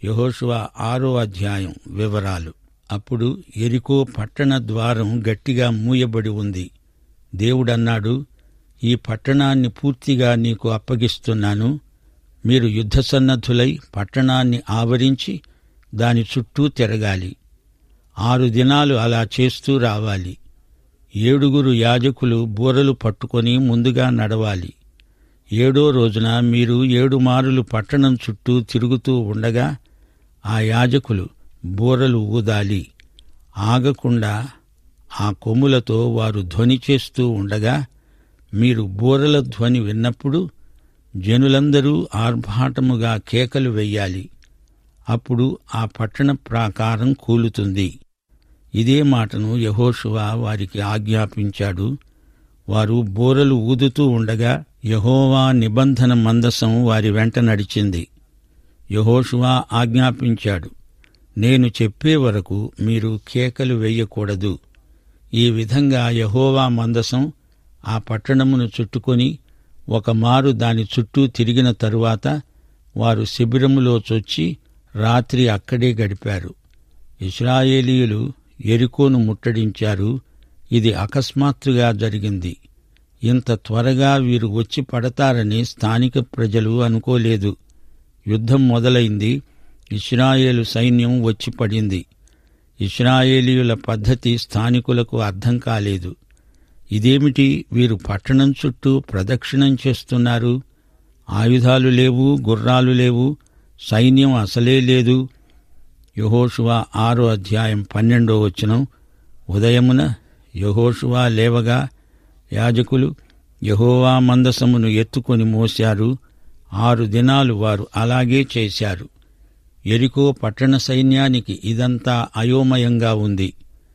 యెహోషువ 6వ అధ్యాయం వివరాలు. అప్పుడు యెరికో పట్టణ ద్వారం గట్టిగా మూయబడి ఉంది. దేవుడన్నాడు, ఈ పట్టణాన్ని పూర్తిగా నీకు అప్పగిస్తున్నాను. మీరు యుద్ధసన్నద్ధులై పట్టణాన్ని ఆవరించి దాని చుట్టూ తిరగాలి. 6 దినాలు అలా చేస్తూ రావాలి. 7 యాజకులు బూరలు పట్టుకొని ముందుగా నడవాలి. 7వ రోజున మీరు 7 మారులు పట్టణం చుట్టూ తిరుగుతూ ఉండగా ఆ యాజకులు బూరలు ఊదాలి. ఆగకుండా ఆ కొమ్ములతో వారు ధ్వని చేస్తూ ఉండగా మీరు బూరల ధ్వని విన్నప్పుడు జనులందరూ ఆర్భాటముగా కేకలు వెయ్యాలి. అప్పుడు ఆ పట్టణ ప్రాకారం కూలుతుంది. ఇదే మాటను యెహోషువ వారికి ఆజ్ఞాపించాడు. వారు బూరలు ఊదుతూ ఉండగా యెహోవా నిబంధన మందసం వారి వెంట నడిచింది. యెహోషువ ఆజ్ఞాపించాడు, నేను చెప్పే వరకు మీరు కేకలు వెయ్యకూడదు. ఈ విధంగా యెహోవా మందసం ఆ పట్టణమును చుట్టుకొని 1 మారు దాని చుట్టూ తిరిగిన తరువాత వారు శిబిరములో చొచ్చి రాత్రి అక్కడే గడిపారు. ఇశ్రాయేలీయులు యెరికోను ముట్టడించారు. ఇది అకస్మాత్తుగా జరిగింది. ఇంత త్వరగా వీరు వచ్చి పడతారని స్థానిక ప్రజలు అనుకోలేదు. యుద్ధం మొదలైంది. ఇశ్రాయేలు సైన్యం వచ్చి పడింది. ఇశ్రాయేలీయుల పద్ధతి స్థానికులకు అర్థం కాలేదు. ఇదేమిటి, వీరు పట్టణం చుట్టూ ప్రదక్షిణం చేస్తున్నారు? ఆయుధాలు లేవు, గుర్రాలు లేవు, సైన్యం అసలే లేదు. యెహోషువ 6వ అధ్యాయం 12వ వచనం. ఉదయమున యెహోషువ లేవగా యాజకులు యెహోవా మందసమును ఎత్తుకొని మోశారు. 6 దినాలు వారు అలాగే చేశారు. యెరికో పట్టణ సైన్యానికి ఇదంతా అయోమయంగా ఉంది.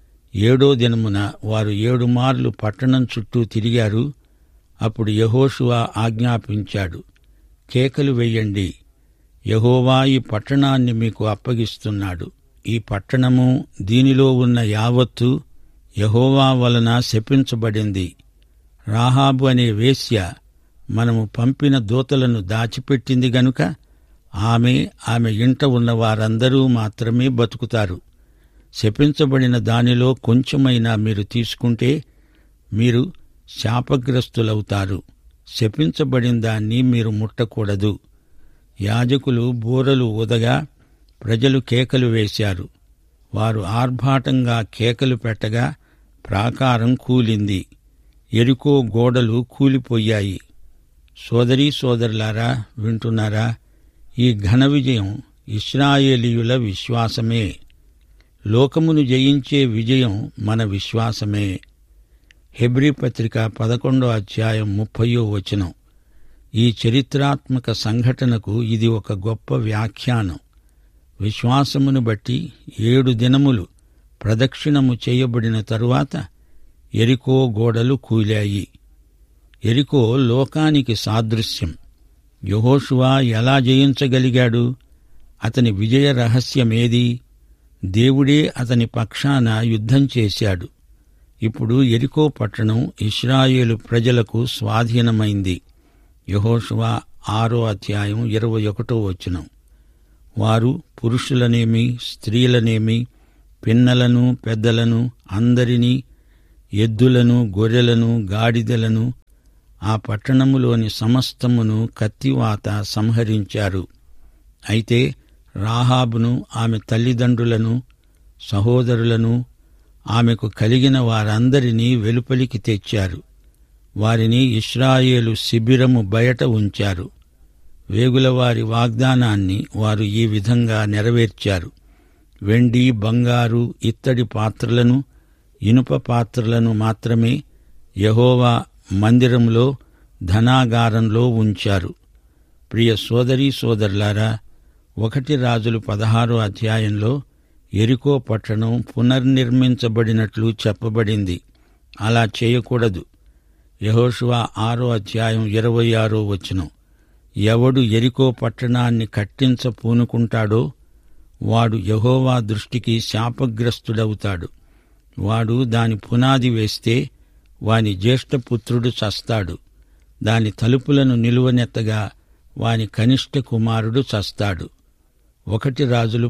7వ దినమున వారు 7 మార్లు పట్టణం చుట్టూ తిరిగారు. అప్పుడు యెహోషువ ఆజ్ఞాపించాడు, కేకలు వెయ్యండి. యెహోవా ఈ పట్టణాన్ని మీకు అప్పగిస్తున్నాడు. ఈ పట్టణము దీనిలో ఉన్న యావత్తు యెహోవా వలన శపించబడింది. రాహాబు అనే వేశ్య మనము పంపిన దూతలను దాచిపెట్టింది గనుక ఆమె ఇంట ఉన్న వారందరూ మాత్రమే బతుకుతారు. శపించబడిన దానిలో కొంచెమైనా మీరు తీసుకుంటే మీరు శాపగ్రస్తులవుతారు. శపించబడిన దాన్ని మీరు ముట్టకూడదు. యాజకులు బూరలు ఊదగా ప్రజలు కేకలు వేశారు. వారు ఆర్భాటంగా కేకలు పెట్టగా ప్రాకారం కూలింది. యెరికో గోడలు కూలిపోయాయి. సోదరీ సోదరులారా, వింటున్నారా? ఈ ఘన విజయం ఇశ్రాయేలీయుల విశ్వాసమే. లోకమును జయించే విజయం మన విశ్వాసమే. హెబ్రీ పత్రిక 11వ అధ్యాయం 30వ వచనం. ఈ చరిత్రాత్మక సంఘటనకు ఇది ఒక గొప్ప వ్యాఖ్యానం. విశ్వాసమును బట్టి 7 దినములు ప్రదక్షిణము చేయబడిన తరువాత యెరికో గోడలు కూలాయి. యెరికో లోకానికి సాదృశ్యం. యెహోషువ ఎలా జయించగలిగాడు? అతని విజయ రహస్యమేది? దేవుడే అతని పక్షాన యుద్ధం చేశాడు. ఇప్పుడు యెరికో పట్టణం ఇశ్రాయేలు ప్రజలకు స్వాధీనమైంది. యెహోషువ 6వ అధ్యాయం 21వ వచనం. వారు పురుషులనేమి స్త్రీలనేమి పిన్నలను పెద్దలను అందరినీ, ఎద్దులను గొర్రెలను గాడిదలను ఆ పట్టణములోని సమస్తమును కత్తివాత సంహరించారు. అయితే రాహాబును ఆమె తల్లిదండ్రులను సహోదరులను ఆమెకు కలిగిన వారందరినీ వెలుపలికి తెచ్చారు. వారిని ఇశ్రాయేలు శిబిరము బయట ఉంచారు. వేగులవారి వాగ్దానాన్ని వారు ఈ విధంగా నెరవేర్చారు. వెండి బంగారు ఇత్తడి పాత్రలను ఇనుప పాత్రలను మాత్రమే యెహోవా మందిరంలో ధనాగారంలో ఉంచారు. ప్రియ సోదరీ సోదరులారా, 1 రాజులు 16వ అధ్యాయంలో యెరికో పట్టణం పునర్నిర్మించబడినట్లు చెప్పబడింది. అలా చేయకూడదు. యెహోషువ 6వ అధ్యాయం 26వ వచనం. ఎవడు యెరికో పట్టణాన్ని కట్టించపూనుకుంటాడో వాడు యెహోవా దృష్టికి శాపగ్రస్తుడవుతాడు. వాడు దాని పునాది వేస్తే వాని జ్యేష్ఠపుత్రుడు చస్తాడు. దాని తలుపులను నిలువనెత్తగా వాని కనిష్ఠ కుమారుడు చస్తాడు. 1 రాజులు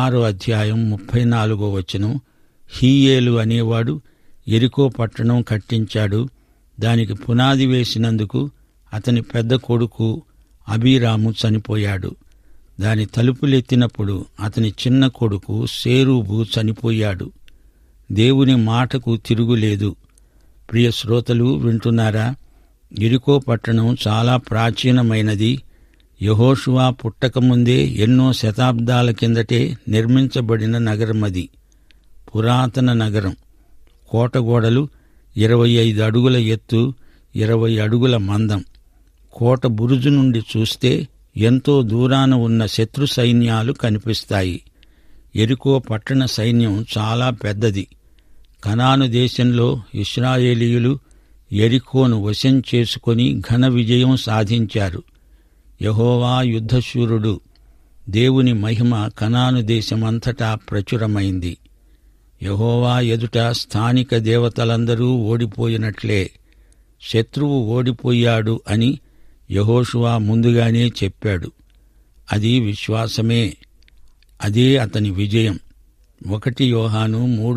16:34 హీయేలు అనేవాడు యెరికో పట్టణం కట్టించాడు. దానికి పునాది వేసినందుకు అతని పెద్ద కొడుకు అబీరాము చనిపోయాడు. దాని తలుపులెత్తినప్పుడు అతని చిన్న కొడుకు సేరూబు చనిపోయాడు. దేవుని మాటకు తిరుగులేదు. ప్రియ శ్రోతలు వింటున్నారా? యెరికో పట్టణం చాలా ప్రాచీనమైనది. యెహోషువ పుట్టకముందే ఎన్నో శతాబ్దాల కిందటే నిర్మించబడిన నగరమది. పురాతన నగరం. కోటగోడలు 25 అడుగుల ఎత్తు, 20 అడుగుల మందం. కోట బురుజు నుండి చూస్తే ఎంతో దూరాన ఉన్న శత్రు సైన్యాలు కనిపిస్తాయి. యెరికో పట్టణ సైన్యం చాలా పెద్దది. కనాను దేశంలో ఇశ్రాయేలీయులు యెరికోను వశం చేసుకొని ఘన విజయం సాధించారు. యెహోవా యుద్ధశూరుడు. దేవుని మహిమ కనాను దేశమంతటా ప్రచురమైంది. యెహోవా ఎదుట స్థానిక దేవతలందరూ ఓడిపోయినట్లే. శత్రువు ఓడిపోయాడు అని యెహోషువ ముందుగానే చెప్పాడు. అది విశ్వాసమే. అదే అతని విజయం. 1 యోహాను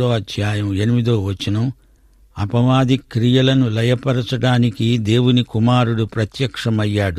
3:8 అపవాది క్రియలను లయపరచడానికి దేవుని కుమారుడు ప్రత్యక్షమయ్యాడు.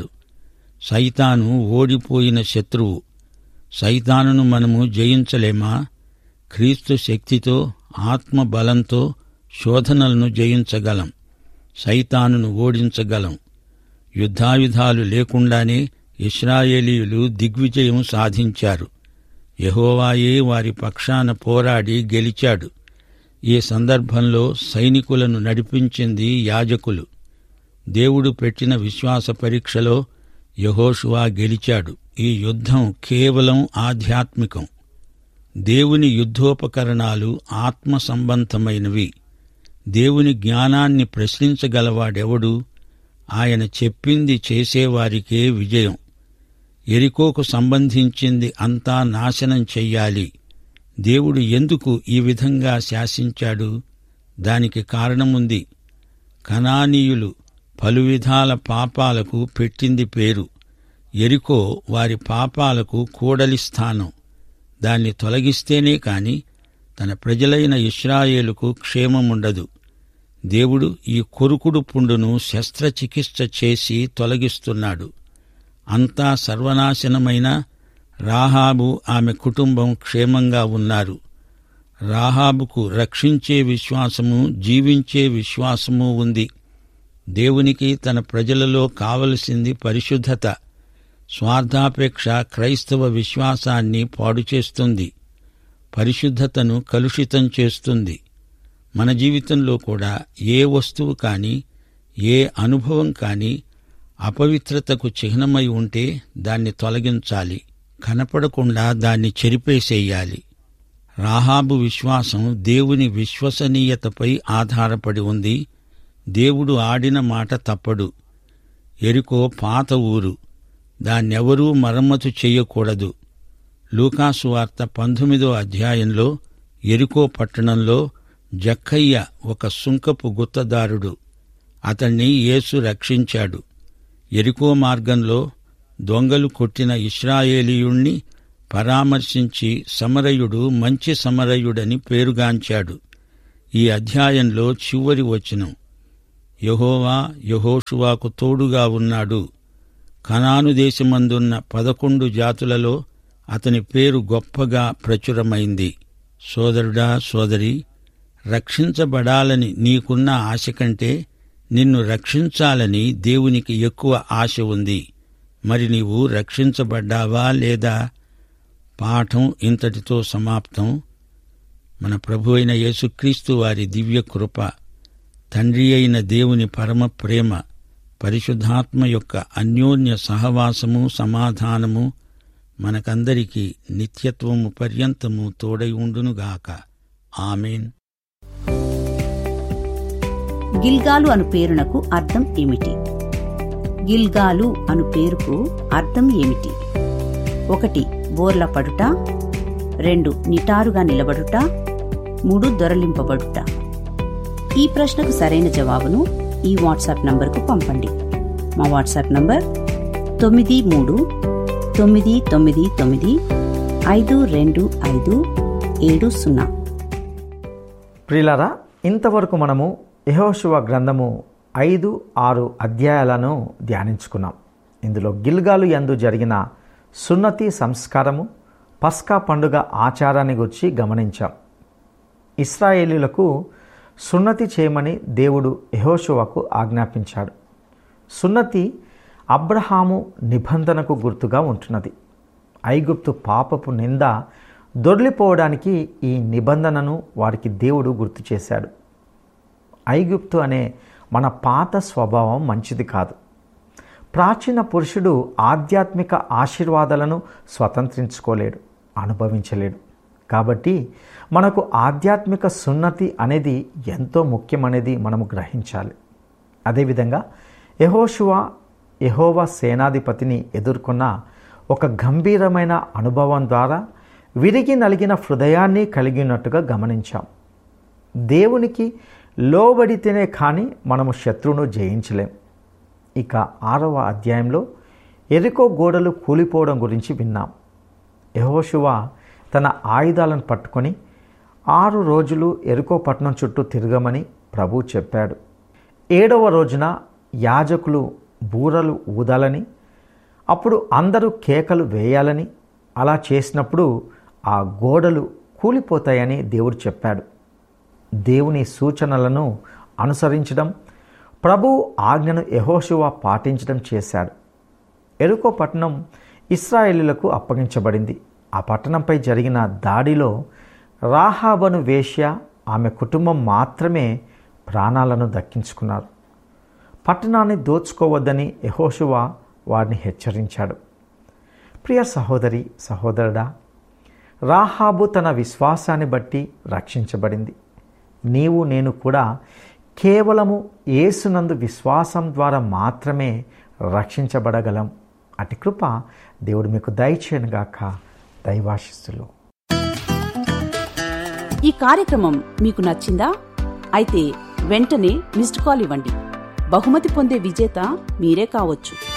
సైతాను ఓడిపోయిన శత్రువు. సైతానును మనము జయించలేమా? క్రీస్తు శక్తితో, ఆత్మ బలంతో శోధనలను జయించగలం. సైతానును ఓడించగలం. యుద్ధాయుధాలు లేకుండానే ఇశ్రాయేలీయులు దిగ్విజయం సాధించారు. యెహోవాయే వారి పక్షాన పోరాడి గెలిచాడు. ఈ సందర్భంలో సైనికులను నడిపించింది యాజకులు. దేవుడు పెట్టిన విశ్వాస పరీక్షలో యెహోషువ గెలిచాడు. ఈ యుద్ధం కేవలం ఆధ్యాత్మికం. దేవుని యుద్ధోపకరణాలు ఆత్మ సంబంధమైనవి. దేవుని జ్ఞానాన్ని ప్రశ్నించగలవాడెవడు? ఆయన చెప్పింది చేసేవారికే విజయం. యెరికోకు సంబంధించింది అంతా నాశనం చెయ్యాలి. దేవుడు ఎందుకు ఈ విధంగా శాసించాడు? దానికి కారణముంది. కనానీయులు పలు విధాల పాపాలకు పెట్టింది పేరు. యెరికో వారి పాపాలకు కూడలి స్థానం. దాన్ని తొలగిస్తేనే కాని తన ప్రజలైన ఇశ్రాయేలుకు క్షేమముండదు. దేవుడు ఈ కొరుకుడు పుండును శస్త్రచికిత్స చేసి తొలగిస్తున్నాడు. అంతా సర్వనాశనమైన రాహాబు ఆమె కుటుంబం క్షేమంగా ఉన్నారు. రాహాబుకు రక్షించే విశ్వాసము, జీవించే విశ్వాసము ఉంది. దేవునికి తన ప్రజలలో కావలసింది పరిశుద్ధత. స్వార్థాపేక్ష క్రైస్తవ విశ్వాసాన్ని పాడుచేస్తుంది. పరిశుద్ధతను కలుషితం చేస్తుంది. మన జీవితంలో కూడా ఏ వస్తువు కానీ, ఏ అనుభవం కానీ అపవిత్రతకు చిహ్నమై ఉంటే దాన్ని తొలగించాలి. కనపడకుండా దాన్ని చెరిపేసేయాలి. రాహాబు విశ్వాసం దేవుని విశ్వసనీయతపై ఆధారపడి ఉంది. దేవుడు ఆడిన మాట తప్పడు. యెరికో పాత ఊరు. దాన్నెవరూ మరమ్మతు చెయ్యకూడదు. లూకాసు వార్త 19 యెరికో పట్టణంలో జక్కయ్య ఒక సుంకపు గుత్తదారుడు. అతణ్ణి యేసు రక్షించాడు. యెరికో మార్గంలో దొంగలు కొట్టిన ఇశ్రాయేలీయుణ్ణి పరామర్శించి సమరయుడు మంచి సమరయుడని పేరుగాంచాడు. ఈ అధ్యాయంలో చివరి వచనం, యెహోవా యెహోషువకు తోడుగా ఉన్నాడు. కనాను దేశమందున్న 11 జాతులలో అతని పేరు గొప్పగా ప్రచురమైంది. సోదరుడా, సోదరి, రక్షించబడాలని నీకున్న ఆశ కంటే నిన్ను రక్షించాలని దేవునికి ఎక్కువ ఆశ ఉంది. మరి నీవు రక్షించబడ్డావా లేదా? పాఠం ఇంతటితో సమాప్తం. మన ప్రభు అయిన యేసుక్రీస్తు వారి దివ్య కృప, తండ్రి అయిన దేవుని పరమ ప్రేమ, పరిశుద్ధాత్మ యొక్క అన్యోన్య సహవాసము, సమాధానము మనకందరికీ నిత్యత్వము పర్యంతము తోడై ఉండునుగాక. ఆమేన్. గిల్గాలు అను పేరునకు అర్థం ఏమిటి? గిల్గాలు అను పేరుకు అర్థం ఏమిటి? 1 బోర్ల పడుట, 2 నిటారుగా నిలబడుట, 3 దొరలింపబడుట. ఈ ప్రశ్నకు సరైన జవాబును ఈ వాట్సాప్ నంబర్కు పంపండి. మా వాట్సాప్ నంబర్ 939999 52570. ప్రియులారా, ఇంతవరకు మనము యెహోషువ గ్రంథము 5-6 అధ్యాయాలను ధ్యానించుకున్నాం. ఇందులో గిల్గాలు యందు జరిగిన సున్నతి సంస్కారము, పస్కా పండుగ ఆచారాన్ని గురించి గమనించాం. ఇశ్రాయేలీయులకు సున్నతి చేయమని దేవుడు యెహోషువకు ఆజ్ఞాపించాడు. సున్నతి అబ్రహాము నిబంధనకు గుర్తుగా ఉంటున్నది. ఐగుప్తు పాపపు నింద దొర్లిపోవడానికి ఈ నిబంధనను వారికి దేవుడు గుర్తు చేశాడు. ఐగుప్తు అనే మన పాత స్వభావం మంచిది కాదు. ప్రాచీన పురుషుడు ఆధ్యాత్మిక ఆశీర్వాదాలను స్వతంత్రించుకోలేడు, అనుభవించలేడు. కాబట్టి మనకు ఆధ్యాత్మిక సున్నతి అనేది ఎంతో ముఖ్యమనేది మనము గ్రహించాలి. అదేవిధంగా యెహోషువ యెహోవా సేనాధిపతిని ఎదుర్కొన్న ఒక గంభీరమైన అనుభవం ద్వారా విరిగి నలిగిన హృదయాన్ని కలిగినట్టుగా గమనించాం. దేవునికి లోబడితేనే కానీ మనము శత్రువును జయించలేం. ఇక 6వ అధ్యాయంలో యెరికో గోడలు కూలిపోవడం గురించి విన్నాం. యెహోషువ తన ఆయుధాలను పట్టుకొని 6 రోజులు యెరికో పట్టణం చుట్టూ తిరగమని ప్రభువు చెప్పాడు. 7వ రోజున యాజకులు బూరలు ఊదాలని, అప్పుడు అందరూ కేకలు వేయాలని, అలా చేసినప్పుడు ఆ గోడలు కూలిపోతాయని దేవుడు చెప్పాడు. దేవుని సూచనలను అనుసరించడం, ప్రభు ఆజ్ఞను యెహోషువ పాటించడం చేశాడు. యెరికో పట్టణం ఇశ్రాయేలీయులకు అప్పగించబడింది. ఆ పట్టణంపై జరిగిన దాడిలో రాహాబను వేశ్య, ఆమె కుటుంబం మాత్రమే ప్రాణాలను దక్కించుకున్నారు. పట్టణాన్ని దోచుకోవద్దని యెహోషువ వారిని హెచ్చరించాడు. ప్రియ సహోదరి సహోదరుడా, రాహాబు తన విశ్వాసాన్ని బట్టి రక్షించబడింది. నీవు నేను కూడా కేవలము యేసునందు విశ్వాసం ద్వారా మాత్రమే రక్షించబడగలం. అటి కృప దేవుడు మీకు దయచేయనుగాక. దైవాశిస్సులు. ఈ కార్యక్రమం మీకు నచ్చిందా? అయితే వెంటనే మిస్డ్ కాల్ ఇవ్వండి. బహుమతి పొందే విజేత మీరే కావచ్చు.